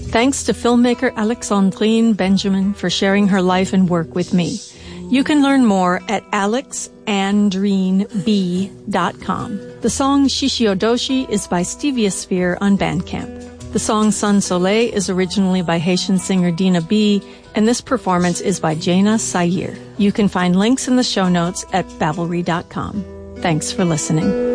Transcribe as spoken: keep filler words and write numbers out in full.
Thanks to filmmaker Alexandrine Benjamin for sharing her life and work with me. You can learn more at alex andrine b dot com. The song Shishiodoshi is by Stevia Sphere on Bandcamp. The song Sun Soleil is originally by Haitian singer Dina B, and this performance is by Jaina Sayir. You can find links in the show notes at babbelry dot com. Thanks for listening.